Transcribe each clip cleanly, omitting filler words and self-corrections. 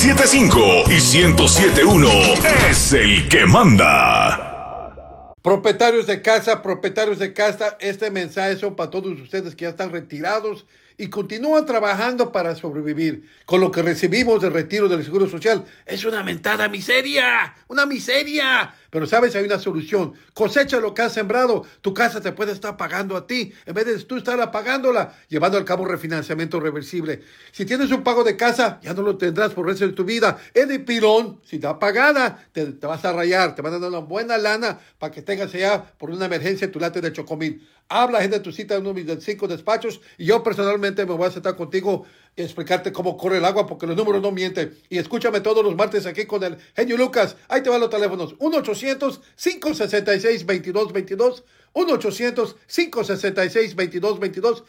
95 y 107.1 es el que manda. Propietarios de casa, este mensaje son para todos ustedes que ya están retirados y continúan trabajando para sobrevivir. Con lo que recibimos de retiro del Seguro Social es una mentada miseria, una miseria. Pero sabes, hay una solución. Cosecha lo que has sembrado. Tu casa te puede estar pagando a ti en vez de tú estar pagándola, llevando al cabo refinanciamiento reversible. Si tienes un pago de casa, ya no lo tendrás por el resto de tu vida. Es de pilón. Si está pagada, te vas a rayar. Te van a dar una buena lana para que tengas allá por una emergencia tu late de Chocomil. Habla, agenda tu cita en uno de mis 5 despachos y yo personalmente me voy a sentar contigo y explicarte cómo corre el agua porque los números no mienten. Y escúchame todos los martes aquí con el genio Lucas. Ahí te van los teléfonos. 1-800-566-2222. 1-800-566-2222.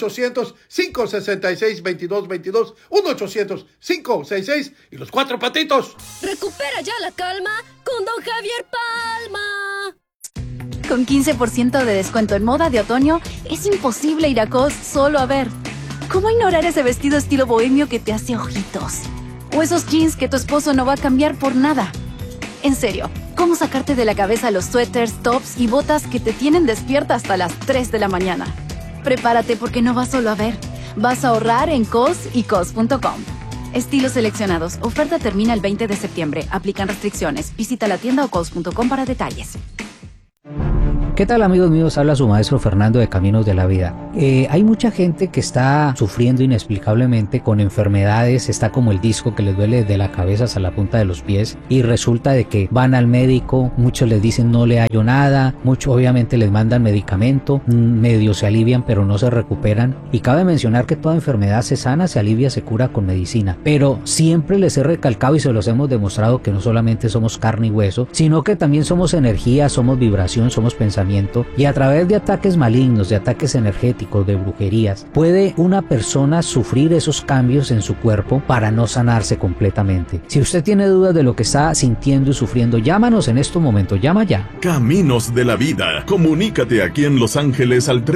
1-800-566-2222. 1-800-566 y los 4 patitos. Recupera ya la calma con Don Javier Palma. Con 15% de descuento en moda de otoño, es imposible ir a COS solo a ver. ¿Cómo ignorar ese vestido estilo bohemio que te hace ojitos? O esos jeans que tu esposo no va a cambiar por nada. En serio, ¿cómo sacarte de la cabeza los suéteres, tops y botas que te tienen despierta hasta las 3 de la mañana? Prepárate porque no vas solo a ver. Vas a ahorrar en COS y COS.com. Estilos seleccionados. Oferta termina el 20 de septiembre. Aplican restricciones. Visita la tienda o COS.com para detalles. ¿Qué tal, amigos míos? Habla su maestro Fernando de Caminos de la Vida. Hay mucha gente que está sufriendo inexplicablemente con enfermedades, está como el disco que les duele desde la cabeza hasta la punta de los pies y resulta de que van al médico, muchos les dicen no le hallo nada, muchos obviamente les mandan medicamento, medio se alivian pero no se recuperan y cabe mencionar que toda enfermedad se sana, se alivia, se cura con medicina, pero siempre les he recalcado y se los hemos demostrado que no solamente somos carne y hueso, sino que también somos energía, somos vibración, somos pensamiento y a través de ataques malignos, de ataques energéticos, de brujerías, puede una persona sufrir esos cambios en su cuerpo para no sanarse completamente. Si usted tiene dudas de lo que está sintiendo y sufriendo, llámanos en estos momentos, llama ya. Caminos de la Vida. Comunícate aquí en Los Ángeles al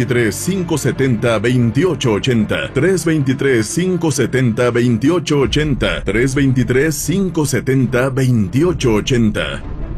323-570-2880. 323-570-2880. 323-570-2880.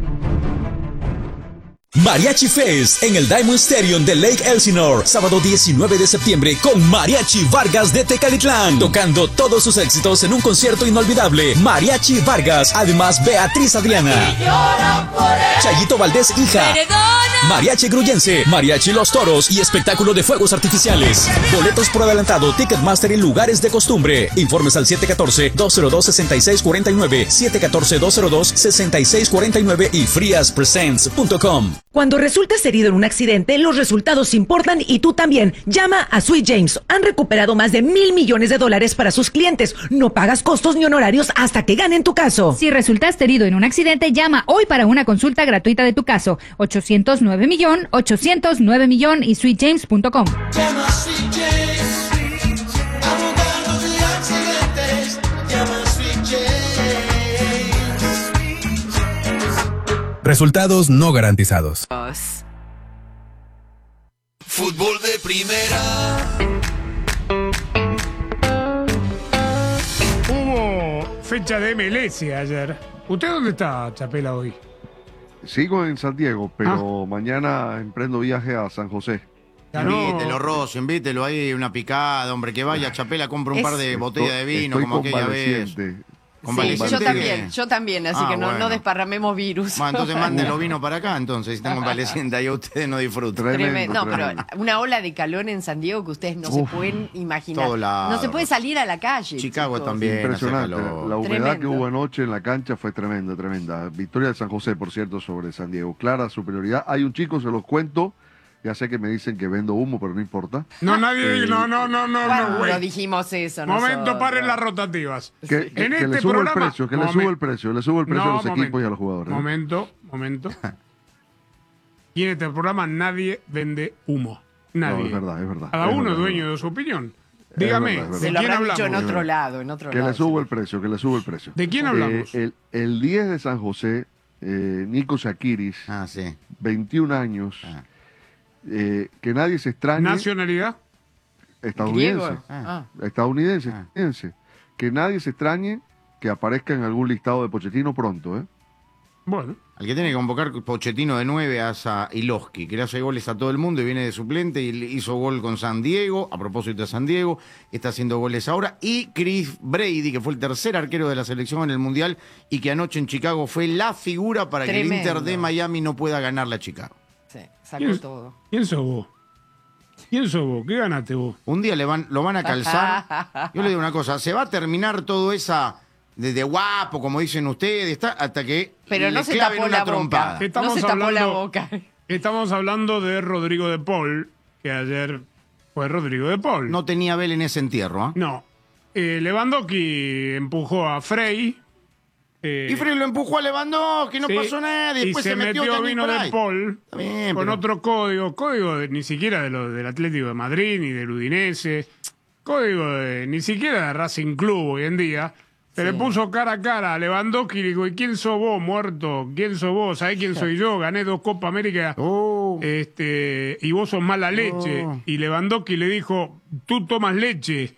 Mariachi Fest en el Diamond Stadium de Lake Elsinore, sábado 19 de septiembre con Mariachi Vargas de Tecalitlán, tocando todos sus éxitos en un concierto inolvidable. Mariachi Vargas, además Beatriz Adriana, Chayito Valdés hija, Mariachi Gruyense, Mariachi Los Toros y espectáculo de fuegos artificiales. Boletos por adelantado, Ticketmaster y lugares de costumbre. Informes al 714-202-6649, 714-202-6649 y friaspresents.com. Cuando resultas herido en un accidente, los resultados importan y tú también. Llama a Sweet James. Han recuperado más de $1,000 millones para sus clientes. No pagas costos ni honorarios hasta que ganen tu caso. Si resultaste herido en un accidente, llama hoy para una consulta gratuita de tu caso. 809 millón y sweetjames.com. Llama a Sweet James, abogado de accidentes. Llama a Sweet James. Resultados no garantizados. Fútbol de primera. Hubo fecha de MLS ayer. ¿Usted dónde está, Chapela, hoy? Sigo en San Diego, pero mañana emprendo viaje a San José. Invítelo, Rosso, invítelo ahí, una picada, hombre, que vaya a Chapela, compre un par de botellas de vino, como aquella vez. Sí, yo también, así que no desparramemos virus. Bueno, entonces mándenlo vino para acá, entonces, si están convalecientes ahí ustedes no disfrutan. Tremendo. Pero una ola de calor en San Diego que ustedes no se pueden imaginar. No se puede salir a la calle. Chicago también. Impresionante. La humedad que hubo anoche en la cancha fue tremenda. Victoria de San José, por cierto, sobre San Diego. Clara superioridad. Hay un chico, se los cuento. Ya sé que me dicen que vendo humo, pero no importa. No, nadie, no, güey. No dijimos eso. Momento, paren las rotativas. Que le subo el precio, le subo el precio a los equipos y a los jugadores. Momento. Y en este programa nadie vende humo. Nadie. No, es verdad. Cada uno es dueño de su opinión. Dígame, ¿de quién hablamos? En otro lado. Que le subo el precio. ¿De quién hablamos? El 10 de San José, Nico Shakiris, 21 años... que nadie se extrañe. ¿Nacionalidad? Estadounidense. Estadounidense. Que nadie se extrañe que aparezca en algún listado de Pochettino pronto, ¿eh? Bueno. Al que tiene que convocar Pochettino de 9 a Iloski, que le hace goles a todo el mundo y viene de suplente y hizo gol con San Diego, a propósito de San Diego, está haciendo goles ahora. Y Chris Brady, que fue el tercer arquero de la selección en el Mundial y que anoche en Chicago fue la figura para que el Inter de Miami no pueda ganarle a Chicago. Sí, sacó todo. ¿Quién sos vos? ¿Quién sos vos? ¿Qué ganaste vos? Un día lo van a calzar. Yo le digo una cosa, se va a terminar todo esa... de guapo, como dicen ustedes, hasta que pero no le se claven tapó una la trompada. boca. No se tapó la boca. Estamos hablando de Rodrigo de Paul, que ayer fue Rodrigo de Paul. No tenía Bel en ese entierro, ¿eh? No. Lewandowski empujó a Frey. Y Frey lo empujó a Lewandowski, no pasó nada. Y después se metió vino de Paul bien, con otro código ni siquiera del Atlético de Madrid, ni del Udinese, ni siquiera de Racing Club hoy en día. Se le puso cara a cara a Lewandowski y le dijo, ¿y quién sos vos, muerto? ¿Quién sos vos? ¿Sabés quién soy yo? Gané 2 Copa América y vos sos mala leche. Y Lewandowski le dijo, tú tomas leche.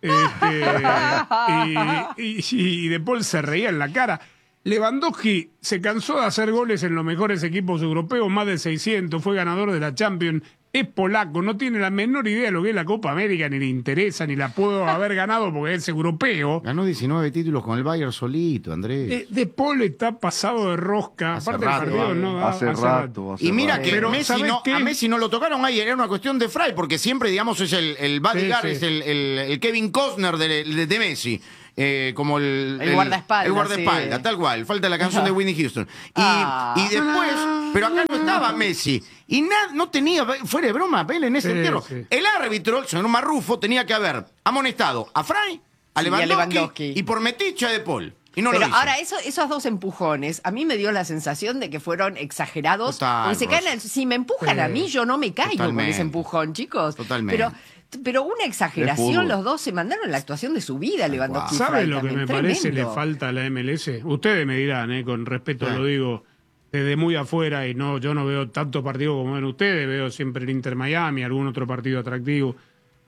Y De Paul se reía en la cara. Lewandowski se cansó de hacer goles en los mejores equipos europeos, más de 600, fue ganador de la Champions. Es polaco, no tiene la menor idea de lo que es la Copa América, ni le interesa, ni la puedo haber ganado porque es europeo. Ganó 19 títulos con el Bayern solito, Andrés. De Paul está pasado de rosca. Hace aparte rato, del partido, no, hace rato. Y mira que pero, a Messi no lo tocaron ahí, era una cuestión de Fry, porque siempre, digamos, es el bodyguard, es el Kevin Costner de Messi. Como el guardaespaldas. El guardaespaldas, tal cual. Falta la canción de Whitney Houston. Y después, pero acá no estaba Messi. Y no tenía, fuera de broma, Bale en ese entierro. El árbitro, el señor Marrufo, tenía que haber amonestado a Fry, a Lewandowski y por metiche a De Paul. Y no pero lo hizo. ahora, esos 2 empujones, a mí me dio la sensación de que fueron exagerados. Total, porque se caen si me empujan a mí, yo no me caigo con ese empujón, chicos. Totalmente. Pero una exageración, los dos se mandaron la actuación de su vida, Lewandowski. ¿Sabe lo que me parece le falta a la MLS? Ustedes me dirán, con respeto lo digo, desde muy afuera, y yo no veo tanto partido como ven ustedes, veo siempre el Inter Miami, algún otro partido atractivo.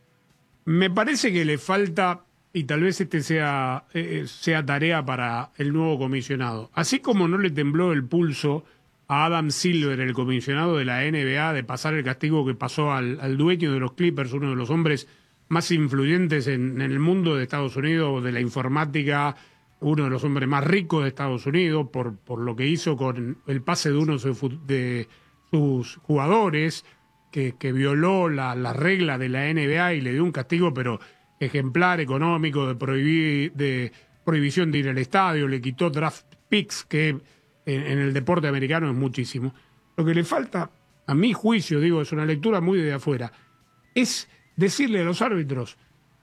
Me parece que le falta, y tal vez sea tarea para el nuevo comisionado. Así como no le tembló el pulso a Adam Silver, el comisionado de la NBA, de pasar el castigo que pasó al dueño de los Clippers, uno de los hombres más influyentes en el mundo de Estados Unidos, de la informática, uno de los hombres más ricos de Estados Unidos, por lo que hizo con el pase de uno de sus jugadores, que violó la regla de la NBA y le dio un castigo, pero ejemplar, económico, de prohibición de ir al estadio, le quitó draft picks, que en el deporte americano es muchísimo. Lo que le falta, a mi juicio, es una lectura muy de afuera, es decirle a los árbitros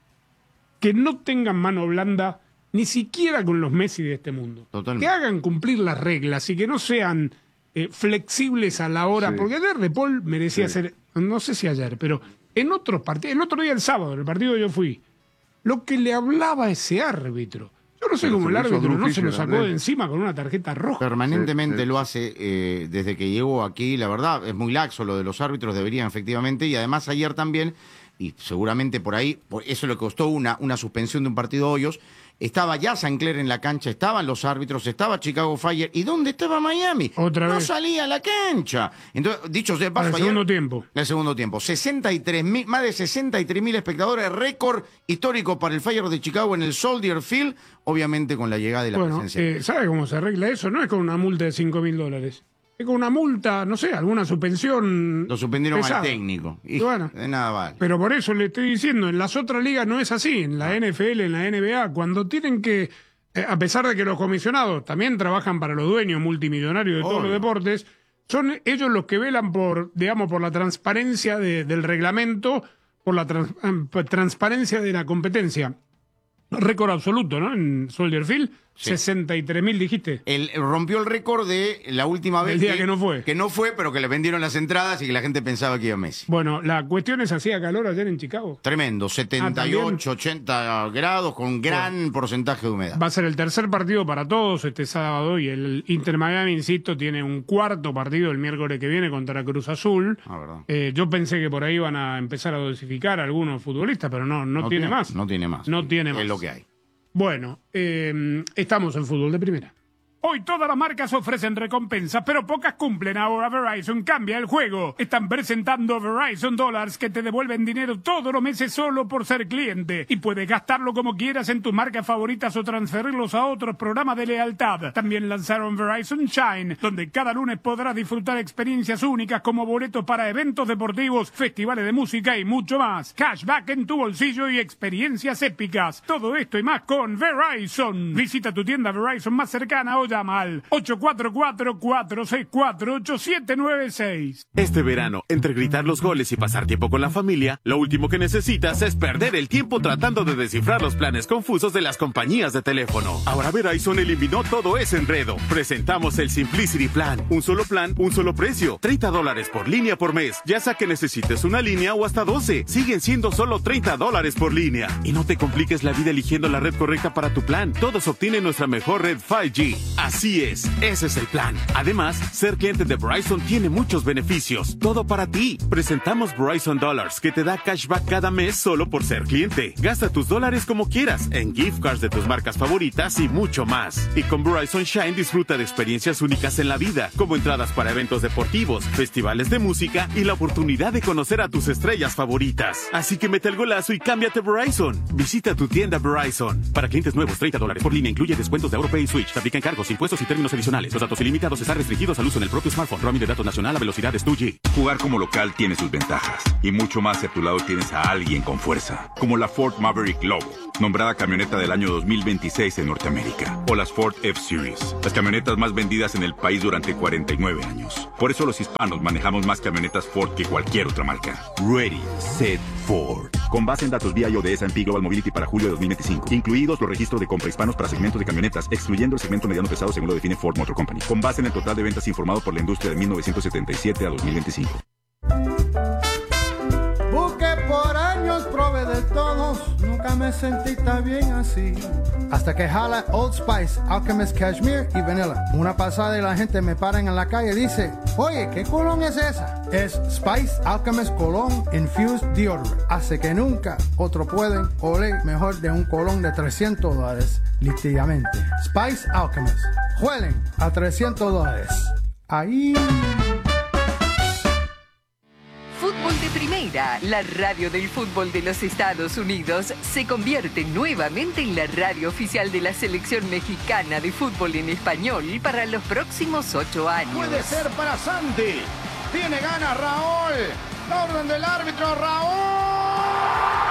que no tengan mano blanda ni siquiera con los Messi de este mundo. Totalmente. Que hagan cumplir las reglas y que no sean flexibles a la hora. Porque ayer De Paul merecía ser, no sé si ayer, pero en otros partidos, el otro día el sábado, en el partido que yo fui, lo que le hablaba a ese árbitro. Yo no sé cómo el árbitro no se lo sacó de encima con una tarjeta roja. Permanentemente lo hace desde que llegó aquí. La verdad, es muy laxo lo de los árbitros, deberían efectivamente. Y además ayer también, y seguramente por ahí, eso le costó una suspensión de un partido Hoyos. Estaba ya Sinclair en la cancha, estaban los árbitros, estaba Chicago Fire. ¿Y dónde estaba Miami? Otra vez. No salía a la cancha. Entonces, dicho sea de paso, el segundo tiempo. El segundo tiempo. 63.000, más de 63.000 espectadores, récord histórico para el Fire de Chicago en el Soldier Field, obviamente con la llegada de la presencia. ¿Sabe cómo se arregla eso? No es con una multa de $5.000. Es con una multa, no sé, alguna suspensión. Lo suspendieron pesada. al técnico. Y bueno, de nada vale. Pero por eso le estoy diciendo, en las otras ligas no es así. En la NFL, en la NBA, cuando tienen que, a pesar de que los comisionados también trabajan para los dueños multimillonarios de todos los deportes, son ellos los que velan por la transparencia del reglamento, por la transparencia de la competencia. Récord absoluto, ¿no? En Soldier Field, sí. 63.000 dijiste. Rompió el récord de la última vez. El día que no fue. Que no fue, pero que le vendieron las entradas y que la gente pensaba que iba Messi. Bueno, la cuestión es, ¿hacía calor ayer en Chicago? Tremendo, 78, 80 grados con gran porcentaje de humedad. Va a ser el tercer partido para todos este sábado y el Inter Miami, insisto, tiene un cuarto partido el miércoles que viene contra Cruz Azul. Verdad. Yo pensé que por ahí iban a empezar a dosificar a algunos futbolistas, pero no tiene más. No tiene más. No tiene más. Es lo que hay. Bueno, estamos en fútbol de primera. Hoy todas las marcas ofrecen recompensas, pero pocas cumplen. Ahora Verizon cambia el juego. Están presentando Verizon Dollars que te devuelven dinero todos los meses solo por ser cliente. Y puedes gastarlo como quieras en tus marcas favoritas o transferirlos a otros programas de lealtad. También lanzaron Verizon Shine, donde cada lunes podrás disfrutar experiencias únicas como boletos para eventos deportivos, festivales de música y mucho más. Cashback en tu bolsillo y experiencias épicas. Todo esto y más con Verizon. Visita tu tienda Verizon más cercana o llama al 844-464-8796. Este verano, entre gritar los goles y pasar tiempo con la familia, lo último que necesitas es perder el tiempo tratando de descifrar los planes confusos de las compañías de teléfono. Ahora Verizon eliminó todo ese enredo. Presentamos el Simplicity Plan. Un solo precio. $30 por línea por mes. Ya sea que necesites una línea o hasta 12. Siguen siendo solo $30 por línea. Y no te compliques la vida eligiendo la red correcta para tu plan. Todos obtienen nuestra mejor red 5G. Así es, ese es el plan. Además, ser cliente de Verizon tiene muchos beneficios. Todo para ti. Presentamos Verizon Dollars, que te da cashback cada mes solo por ser cliente. Gasta tus dólares como quieras, en gift cards de tus marcas favoritas y mucho más. Y con Verizon Shine disfruta de experiencias únicas en la vida, como entradas para eventos deportivos, festivales de música y la oportunidad de conocer a tus estrellas favoritas. Así que mete el golazo y cámbiate Verizon. Visita tu tienda Verizon. Para clientes nuevos, $30 por línea incluye descuentos de AuroPay y Switch. Se aplican cargos, impuestos y términos adicionales. Los datos ilimitados están restringidos al uso en el propio smartphone. Roaming de datos nacional a velocidades 2G. Jugar como local tiene sus ventajas. Y mucho más si a tu lado tienes a alguien con fuerza. Como la Ford Maverick Lobo, nombrada camioneta del año 2026 en Norteamérica. O las Ford F-Series, las camionetas más vendidas en el país durante 49 años. Por eso los hispanos manejamos más camionetas Ford que cualquier otra marca. Ready, Set, Ford. Con base en datos BIO de S&P Global Mobility para julio de 2025. Incluidos los registros de compra hispanos para segmentos de camionetas, excluyendo el segmento mediano pesado según lo define Ford Motor Company. Con base en el total de ventas informado por la industria de 1977 a 2025. Busqué por años, probé de todos, nunca me sentí tan bien así. Hasta que jala Old Spice, Alchemist Cashmere y Vanilla. Una pasada y la gente me paran en la calle y dice, oye, ¿qué colón es esa? Es Spice Alchemist Cologne Infused Deodorant. Hace que nunca otro pueden oler mejor de un colón de $300, literalmente. Spice Alchemist. Huelen a $300. Ahí... Fútbol de Primera, la radio del fútbol de los Estados Unidos, se convierte nuevamente en la radio oficial de la selección mexicana de fútbol en español para los próximos 8 años. Puede ser para Santi. Tiene ganas Raúl. La orden del árbitro, Raúl.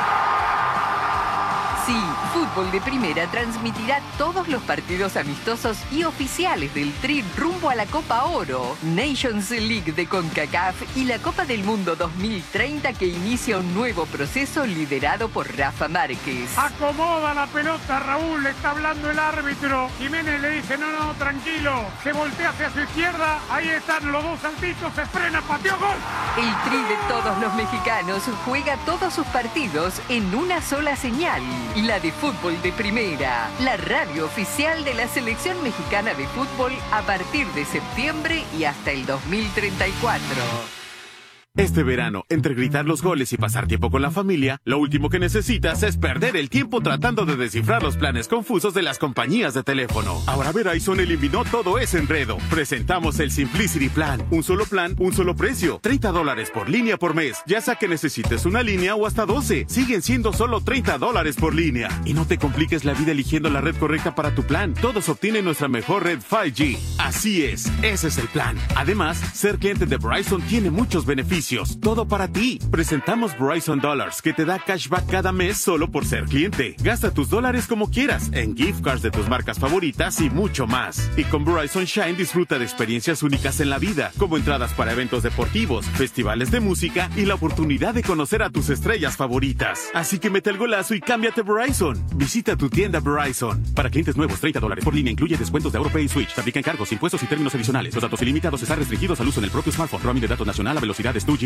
Sí, Fútbol de Primera transmitirá todos los partidos amistosos y oficiales del Tri rumbo a la Copa Oro, Nations League de CONCACAF y la Copa del Mundo 2030 que inicia un nuevo proceso liderado por Rafa Márquez. Acomoda la pelota, Raúl, le está hablando el árbitro. Jiménez le dice, no, tranquilo. Se voltea hacia su izquierda, ahí están los dos saltitos, se frena, pateó, gol. El Tri de todos los mexicanos juega todos sus partidos en una sola señal. La de Fútbol de Primera, la radio oficial de la selección mexicana de fútbol a partir de septiembre y hasta el 2034. Este verano, entre gritar los goles y pasar tiempo con la familia, lo último que necesitas es perder el tiempo tratando de descifrar los planes confusos de las compañías de teléfono. Ahora Verizon eliminó todo ese enredo. Presentamos el Simplicity Plan. Un solo precio. $30 por línea por mes. Ya sea que necesites una línea o hasta 12. Siguen siendo solo $30 por línea. Y no te compliques la vida eligiendo la red correcta para tu plan. Todos obtienen nuestra mejor red 5G. Así es, ese es el plan. Además, ser cliente de Verizon tiene muchos beneficios. Todo para ti. Presentamos Verizon Dollars, que te da cashback cada mes solo por ser cliente. Gasta tus dólares como quieras, en gift cards de tus marcas favoritas y mucho más. Y con Verizon Shine disfruta de experiencias únicas en la vida, como entradas para eventos deportivos, festivales de música y la oportunidad de conocer a tus estrellas favoritas. Así que mete el golazo y cámbiate Verizon. Visita tu tienda Verizon. Para clientes nuevos, $30 por línea incluye descuentos de AuroPay y Switch. Se aplican cargos, impuestos y términos adicionales. Los datos ilimitados están restringidos al uso en el propio smartphone. Roaming de datos nacional a velocidades 2G.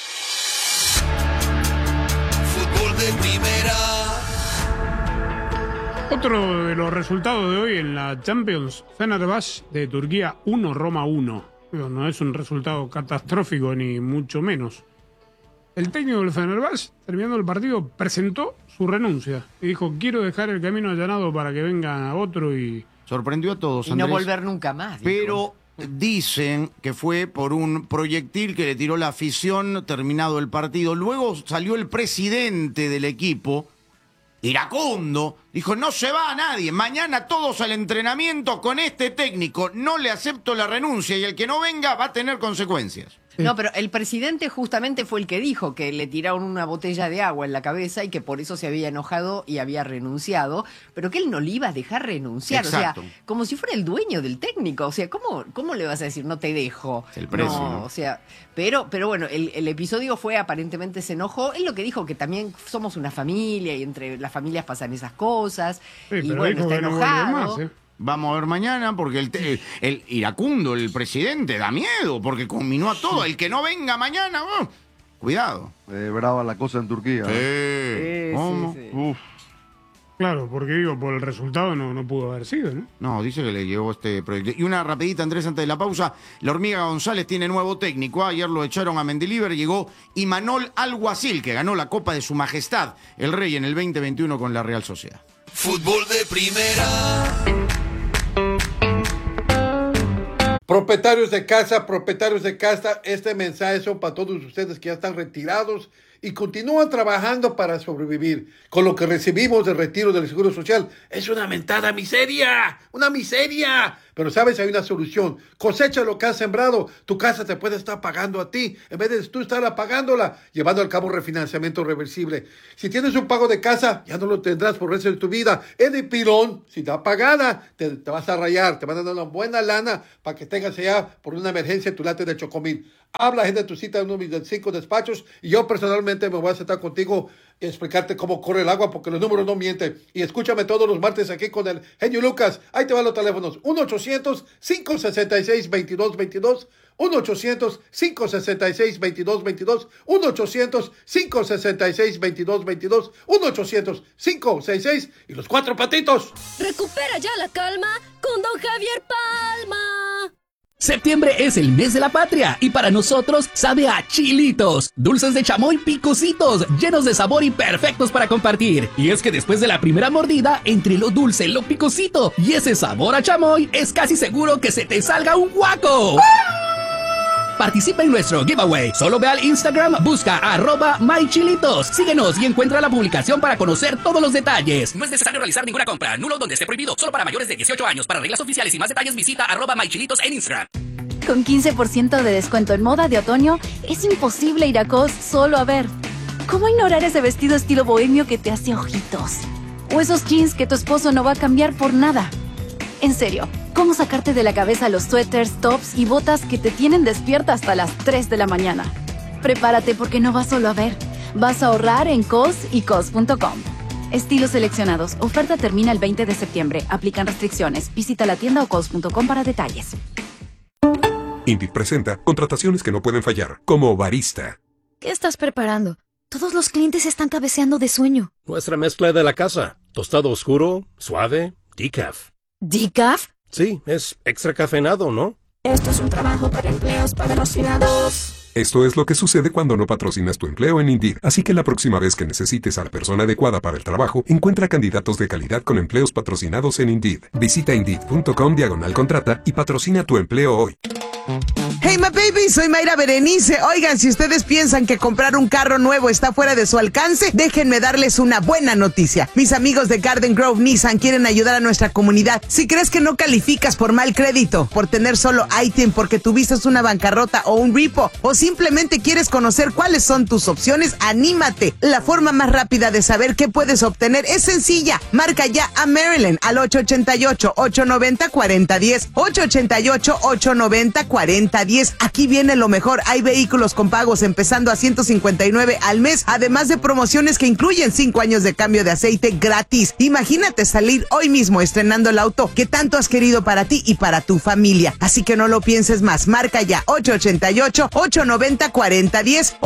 Fútbol de Primera. Otro de los resultados de hoy en la Champions, Fenerbahce de Turquía 1, Roma 1. No es un resultado catastrófico ni mucho menos. el técnico del Fenerbahce, terminando el partido, presentó su renuncia y dijo, quiero dejar el camino allanado para que venga otro y... Sorprendió a todos, y Andrés. no volver nunca más. Pero dicen que fue por un proyectil que le tiró la afición terminado el partido. Luego salió el presidente del equipo, iracundo, dijo, no se va a nadie, mañana todos al entrenamiento con este técnico, no le acepto la renuncia y el que no venga va a tener consecuencias. No, pero el presidente justamente fue el que dijo que le tiraron una botella de agua en la cabeza y que por eso se había enojado y había renunciado, pero que él no le iba a dejar renunciar. Exacto. O sea, como si fuera el dueño del técnico. O sea, ¿cómo le vas a decir no te dejo? El precio, no, ¿no? O sea, pero bueno, el episodio fue aparentemente se enojó. Él lo que dijo que también somos una familia y entre las familias pasan esas cosas. Sí, y pero bueno, dijo está que no vuelve enojado. más, Vamos a ver mañana, porque el iracundo, el presidente, da miedo, porque combinó a todo. El que no venga mañana, cuidado. Brava la cosa en Turquía. ¿Cómo? Sí. Uf. Claro, porque digo, por el resultado no pudo haber sido, ¿no? No, dice que le llegó este proyecto. Y una rapidita, Andrés, antes de la pausa. La Hormiga González tiene nuevo técnico. Ayer lo echaron a Mendilibar. Llegó Imanol Alguacil, que ganó la Copa de Su Majestad, el Rey, en el 2021 con la Real Sociedad. Fútbol de primera. Propietarios de casa, este mensaje son para todos ustedes que ya están retirados y continúan trabajando para sobrevivir. Con lo que recibimos de retiro del Seguro Social es una mentada miseria, una miseria. Pero sabes, hay una solución. Cosecha lo que has sembrado. Tu casa te puede estar pagando a ti en vez de tú estar pagándola, llevando a cabo refinanciamiento reversible. Si tienes un pago de casa, ya no lo tendrás por el resto de tu vida. El pilón, si está pagada, te vas a rayar, te van a dar una buena lana para que tengas allá por una emergencia tu late de Chocomil. Habla, agenda tu cita en uno de mis 5 despachos y yo personalmente me voy a sentar contigo y explicarte cómo corre el agua porque los números no mienten. Y escúchame todos los martes aquí con el genio Lucas. Ahí te van los teléfonos. 1-800-566-2222. 1-800-566-2222. 1-800-566-2222. 1-800-566 y los 4 patitos. Recupera ya la calma con Don Javier Palma. Septiembre es el mes de la patria y para nosotros sabe a chilitos, dulces de chamoy picositos, llenos de sabor y perfectos para compartir. Y es que después de la primera mordida, entre lo dulce, lo picosito y ese sabor a chamoy, es casi seguro que se te salga un guaco. Participa en nuestro giveaway. Solo ve al Instagram, busca @mychilitos. Síguenos y encuentra la publicación para conocer todos los detalles. No es necesario realizar ninguna compra, nulo donde esté prohibido. Solo para mayores de 18 años. Para reglas oficiales y más detalles visita @mychilitos en Instagram. Con 15% de descuento en moda de otoño, es imposible ir a COS solo a ver. ¿Cómo ignorar ese vestido estilo bohemio que te hace ojitos? O esos jeans que tu esposo no va a cambiar por nada. En serio, ¿cómo sacarte de la cabeza los suéteres, tops y botas que te tienen despierta hasta las 3 de la mañana? Prepárate porque no vas solo a ver. Vas a ahorrar en COS y COS.com. Estilos seleccionados. Oferta termina el 20 de septiembre. Aplican restricciones. Visita la tienda o COS.com para detalles. Indeed presenta contrataciones que no pueden fallar, como barista. ¿Qué estás preparando? Todos los clientes están cabeceando de sueño. Nuestra mezcla de la casa. Tostado oscuro, suave, decaf. ¿Decaf? Sí, es extra cafeinado, ¿no? Esto es un trabajo para empleos patrocinados. Esto es lo que sucede cuando no patrocinas tu empleo en Indeed. Así que la próxima vez que necesites a la persona adecuada para el trabajo, encuentra candidatos de calidad con empleos patrocinados en Indeed. Visita Indeed.com/contrata y patrocina tu empleo hoy. Hey my baby, soy Mayra Berenice. Oigan, si ustedes piensan que comprar un carro nuevo está fuera de su alcance, déjenme darles una buena noticia. Mis amigos de Garden Grove Nissan quieren ayudar a nuestra comunidad. Si crees que no calificas por mal crédito, por tener solo ITIN, porque tuviste una bancarrota o un repo, o simplemente quieres conocer cuáles son tus opciones, anímate. La forma más rápida de saber qué puedes obtener es sencilla. Marca ya a Maryland al 888-890-4010. 888-890-4010. Aquí viene lo mejor. Hay vehículos con pagos empezando a $159 al mes, además de promociones que incluyen 5 años de cambio de aceite gratis. Imagínate salir hoy mismo estrenando el auto que tanto has querido para ti y para tu familia. Así que no lo pienses más. Marca ya 888-890-4010,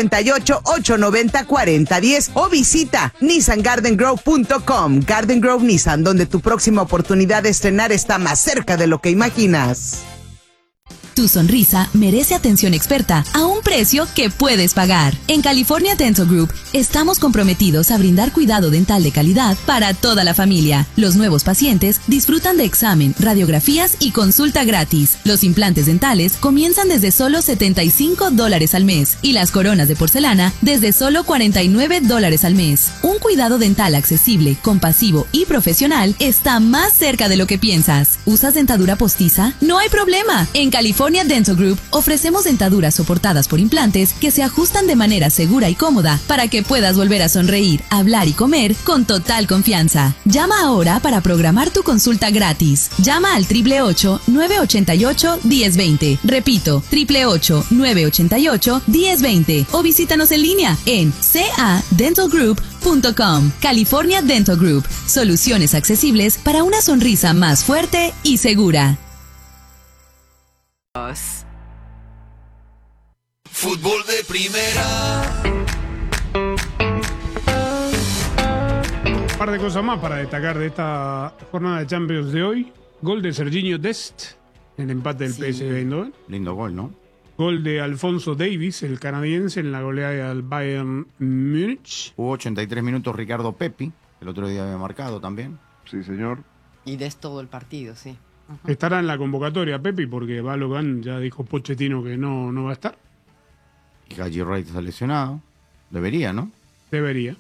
888-890-4010 o visita NissanGardenGrove.com. Garden Grove Nissan, donde tu próxima oportunidad de estrenar está más cerca de lo que imaginas. Tu sonrisa merece atención experta a un precio que puedes pagar. En California Dental Group estamos comprometidos a brindar cuidado dental de calidad para toda la familia. Los nuevos pacientes disfrutan de examen, radiografías y consulta gratis. Los implantes dentales comienzan desde solo $75 al mes y las coronas de porcelana desde solo $49 al mes. Un cuidado dental accesible, compasivo y profesional está más cerca de lo que piensas. ¿Usas dentadura postiza? No hay problema. En California Dental Group ofrecemos dentaduras soportadas por implantes que se ajustan de manera segura y cómoda para que puedas volver a sonreír, hablar y comer con total confianza. Llama ahora para programar tu consulta gratis. Llama al 888-988-1020. Repito, 888-988-1020 o visítanos en línea en cadentalgroup.com. California Dental Group. Soluciones accesibles para una sonrisa más fuerte y segura. Fútbol de primera. Un par de cosas más para destacar de esta jornada de Champions de hoy. Gol de Serginho Dest en el empate del PSV Eindhoven. Lindo gol, ¿no? Gol de Alphonso Davies, el canadiense, en la goleada al Bayern Múnich. Hubo 83 minutos Ricardo Pepi, el otro día había marcado también. Sí, señor. Y Dest todo el partido, sí. Estará en la convocatoria Pepi porque Balogan ya dijo Pochettino que no va a estar. Y Haji Wright está lesionado. Debería, ¿no? Debería.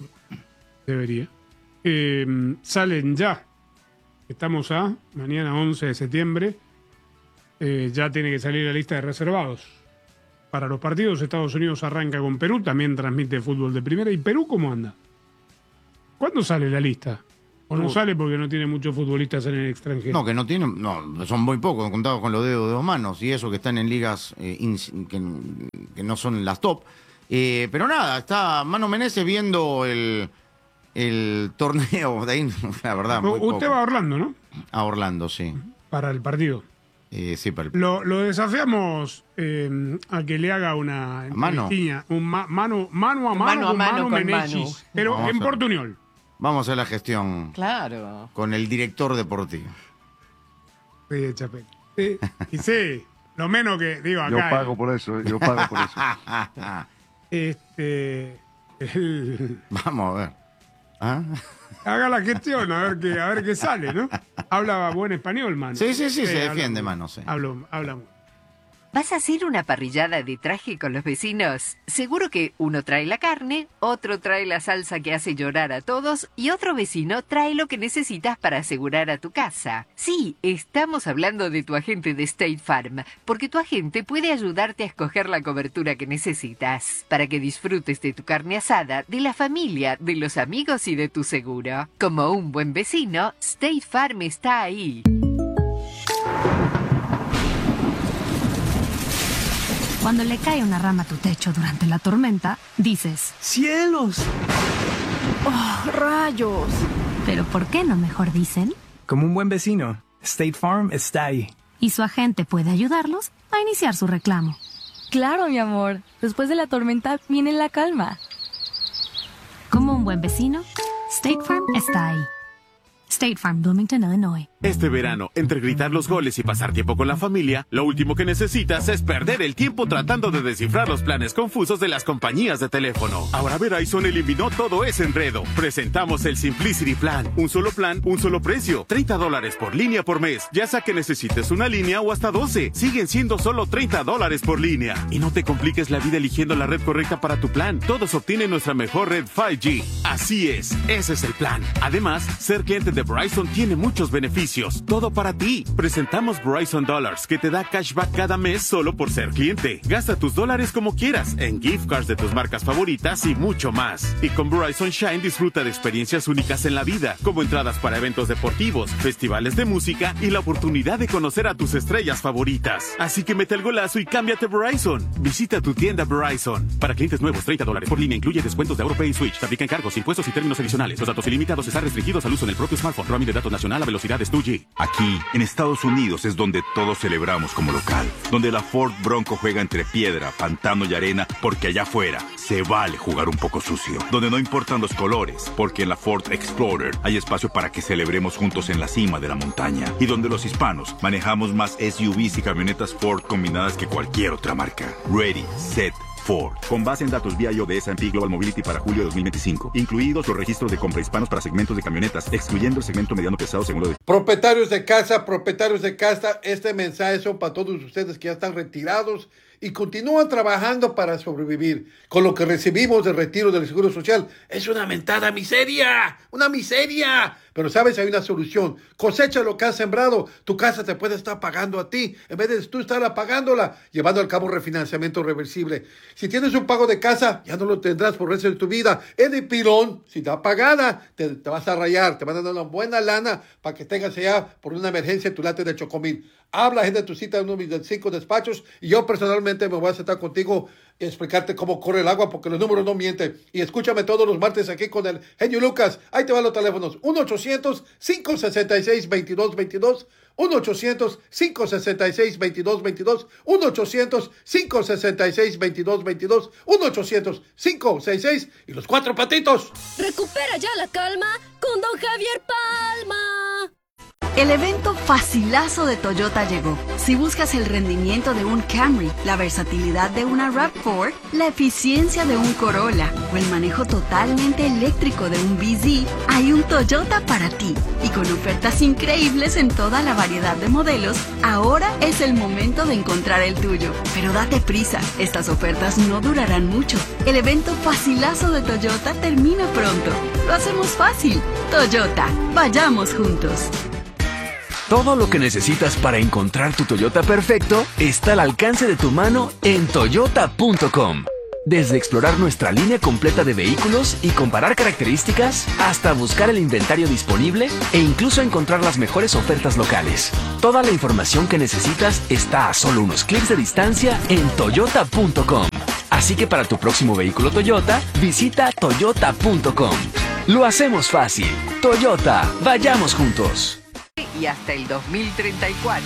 Salen ya. Estamos a mañana 11 de septiembre. Ya tiene que salir la lista de reservados. Para los partidos, Estados Unidos arranca con Perú. También transmite fútbol de primera. ¿Y Perú cómo anda? ¿Cuándo sale la lista? ¿O no sale porque no tiene muchos futbolistas en el extranjero? No, que no tienen, no, son muy pocos, contados con los dedos de dos manos, y eso que están en ligas que no son las top. Pero nada, está Mano Menezes viendo el torneo, de ahí, la verdad. Muy Usted poco. va a Orlando, ¿no? A Orlando, sí. Para el partido. Sí, para el... Lo desafiamos a que le haga una entrevistilla, un mano a mano con Menezes, pero Vamos en portuñol. Vamos a hacer la gestión. Claro. Con el director deportivo. Sí, Chapel. Sí, y sí, lo menos que digo acá. Yo pago por eso, yo pago por eso. Vamos a ver. ¿Ah? Haga la gestión, a ver qué sale, ¿no? Habla buen español, Mano. Sí, se defiende, Mano, sí. Habla. ¿Vas a hacer una parrillada de traje con los vecinos? Seguro que uno trae la carne, otro trae la salsa que hace llorar a todos y otro vecino trae lo que necesitas para asegurar a tu casa. Sí, estamos hablando de tu agente de State Farm, porque tu agente puede ayudarte a escoger la cobertura que necesitas para que disfrutes de tu carne asada, de la familia, de los amigos y de tu seguro. Como un buen vecino, State Farm está ahí. Cuando le cae una rama a tu techo durante la tormenta, dices: ¡Cielos! ¡Oh, rayos! Pero ¿por qué no mejor dicen? Como un buen vecino, State Farm está ahí. Y su agente puede ayudarlos a iniciar su reclamo. Claro, mi amor. Después de la tormenta viene la calma. Como un buen vecino, State Farm está ahí. State Farm, Bloomington, Illinois. Este verano, entre gritar los goles y pasar tiempo con la familia, lo último que necesitas es perder el tiempo tratando de descifrar los planes confusos de las compañías de teléfono. Ahora Verizon eliminó todo ese enredo. Presentamos el Simplicity Plan. Un solo plan, un solo precio. $30 por línea por mes. Ya sea que necesites una línea o hasta 12. Siguen siendo solo $30 por línea. Y no te compliques la vida eligiendo la red correcta para tu plan. Todos obtienen nuestra mejor red 5G. Así es, ese es el plan. Además, ser cliente de Verizon tiene muchos beneficios. Todo para ti. Presentamos Verizon Dollars, que te da cashback cada mes solo por ser cliente. Gasta tus dólares como quieras, en gift cards de tus marcas favoritas y mucho más. Y con Verizon Shine disfruta de experiencias únicas en la vida, como entradas para eventos deportivos, festivales de música y la oportunidad de conocer a tus estrellas favoritas. Así que mete el golazo y cámbiate Verizon. Visita tu tienda Verizon. Para clientes nuevos, $30 por línea. Incluye descuentos de AuroPay y Switch. Te aplican cargos, impuestos y términos adicionales. Los datos ilimitados están restringidos al uso en el propio smartphone. smartphone. Roaming de datos nacional a velocidades 2G. Aquí, en Estados Unidos, es donde todos celebramos como local. Donde la Ford Bronco juega entre piedra, pantano y arena, porque allá afuera se vale jugar un poco sucio. Donde no importan los colores, porque en la Ford Explorer hay espacio para que celebremos juntos en la cima de la montaña. Y donde los hispanos manejamos más SUVs y camionetas Ford combinadas que cualquier otra marca. Ready, set, Ford. Con base en datos BIO de S&P Global Mobility para julio de 2025. Incluidos los registros de compra hispanos para segmentos de camionetas, excluyendo el segmento mediano pesado según lo de... Propietarios de casa, este mensaje son para todos ustedes que ya están retirados y continúan trabajando para sobrevivir. Con lo que recibimos de retiro del Seguro Social es una mentada miseria, una miseria. Pero sabes, hay una solución. Cosecha lo que has sembrado. Tu casa te puede estar pagando a ti en vez de tú estar pagándola, llevando al cabo refinanciamiento reversible. Si tienes un pago de casa, ya no lo tendrás por el resto de tu vida. Es de pilón. Si está pagada, te vas a rayar. Te van a dar una buena lana para que tengas allá por una emergencia tu late de Chocomil. Habla, agenda tu cita en uno de mis 5 despachos y yo personalmente me voy a sentar contigo y explicarte cómo corre el agua porque los números no mienten. Y escúchame todos los martes aquí con el genio Lucas. Ahí te van los teléfonos. 1-800-566-2222. 1-800-566-2222. 1-800-566-2222. 1-800-566 y los 4 patitos. Recupera ya la calma con Don Javier Palma. El evento facilazo de Toyota llegó. Si buscas el rendimiento de un Camry, la versatilidad de una RAV4, la eficiencia de un Corolla o el manejo totalmente eléctrico de un BZ, hay un Toyota para ti. Y con ofertas increíbles en toda la variedad de modelos, ahora es el momento de encontrar el tuyo. Pero date prisa, estas ofertas no durarán mucho. El evento facilazo de Toyota termina pronto. Lo hacemos fácil. Toyota, vayamos juntos. Todo lo que necesitas para encontrar tu Toyota perfecto está al alcance de tu mano en toyota.com. Desde explorar nuestra línea completa de vehículos y comparar características, hasta buscar el inventario disponible e incluso encontrar las mejores ofertas locales. Toda la información que necesitas está a solo unos clics de distancia en toyota.com. Así que para tu próximo vehículo Toyota, visita toyota.com. Lo hacemos fácil. Toyota, vayamos juntos. Y hasta el 2034.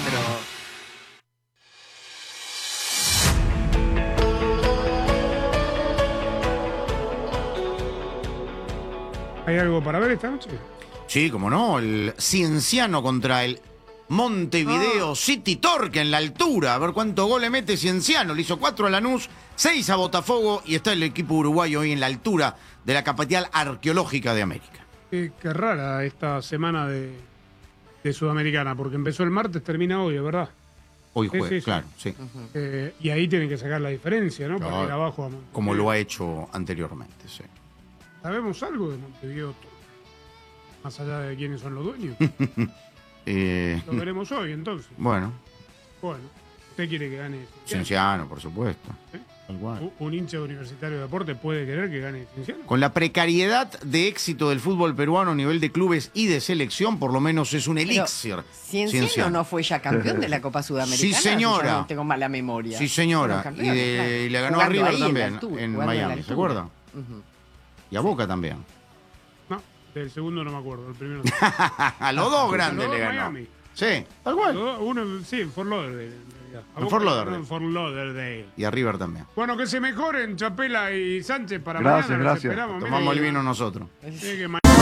¿Hay algo para ver esta noche? Sí, como no, el Cienciano contra el Montevideo City Torque en la altura. A ver cuántos goles mete Cienciano. Le hizo 4 a Lanús, 6 a Botafogo y está el equipo uruguayo hoy en la altura de la capital arqueológica de América. Qué rara esta semana de Sudamericana, porque empezó el martes, termina hoy, ¿verdad? Hoy jueves, claro, sí. Y ahí tienen que sacar la diferencia, ¿no? Para ir abajo a Montevideo. Como lo ha hecho anteriormente, sí. ¿Sabemos algo de Montevideo? Más allá de quiénes son los dueños. Lo veremos hoy, entonces. Bueno, ¿usted quiere que gane Cienciano, por supuesto. ¿Sí? Un hincha Universitario de Deporte puede querer que gane Cienciano. Con la precariedad de éxito del fútbol peruano a nivel de clubes y de selección, por lo menos es un elixir. Cienciano no fue ya campeón de la Copa Sudamericana. Sí, señora. Yo no tengo mala memoria. Sí, señora. Campeón, Y le ganó a River también en Miami, ¿se acuerda? Y a Boca también. No, del segundo no me acuerdo, el primero. A los dos grandes le ganó. Miami. Sí, tal cual. Uno, sí, en Fort Lauderdale. En Fort Lauderdale. En Fort Lauderdale. Y a River también. Bueno, que se mejoren Chapela y Sánchez para gracias, mañana. Gracias, Tomamos el vino nosotros. Sí, que